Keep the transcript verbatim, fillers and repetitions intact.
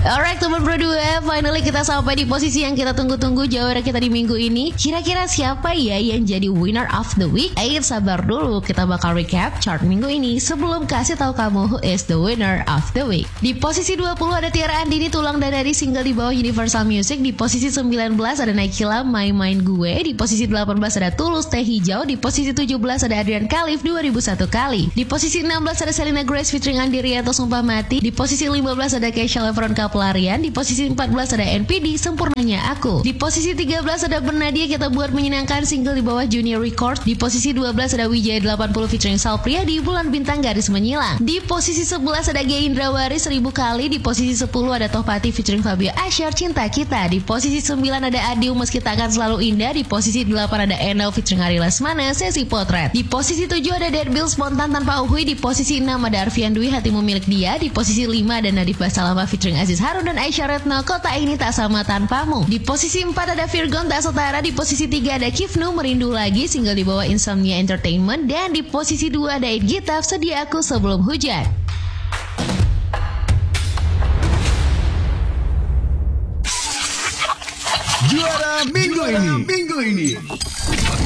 Alright teman berdua, finally kita sampai di posisi yang kita tunggu-tunggu jawara kita di minggu ini. Kira-kira siapa ya yang jadi winner of the week? Ayo sabar dulu, kita bakal recap chart minggu ini sebelum kasih tahu kamu who is the winner of the week. Di posisi dua puluh ada Tiara Andini, Tulang dari single di bawah Universal Music. Di posisi sembilan belas ada Naikila, My Mind Gue. Di posisi delapan belas ada Tulus, Teh Hijau. Di posisi tujuh belas ada Adrian Khalif, dua ribu satu kali. Di posisi enam belas ada Selena Grace featuring Andi Rianto, Sumpah Mati. Di posisi lima belas ada Kesha Levron, Kapelarian. Di posisi empat belas ada N P D, Sempurnanya Aku. Di posisi tiga belas ada Bernadia, Kita Buat Menyenangkan, single di bawah Junior Records. Di posisi dua belas ada Wijaya delapan puluh featuring Sal Priadi, Bulan Bintang Garis Menyilang. Di posisi sebelas ada Gia Indrawari, Seribu Kali. Di posisi sepuluh ada Tohpati featuring Fabio Asyar, Cinta Kita. Di posisi sembilan ada Adiu, Meski Takkan Selalu Indah. Di posisi delapan ada Enel featuring Ari Lesmana, Sesi Potret. Di posisi tujuh ada Dead Bill, Spontan Tanpa Uhui. Di posisi enam ada Arfian Dwi, Hatimu Milik Dia. Di posisi lima ada Nadif Basalama featuring Aziz Harun dan Aisyah Retno, Kota Ini Tak Sama Tanpamu. Di posisi empat ada Virgon, Tak Setara. Di posisi tiga ada Kifnu, Merindu Lagi, single di bawah Insomnia Entertainment. Dan di posisi dua ada Ed Gitaf, Sedia Aku Sebelum Hujan. Juara minggu ini. Minggu ini.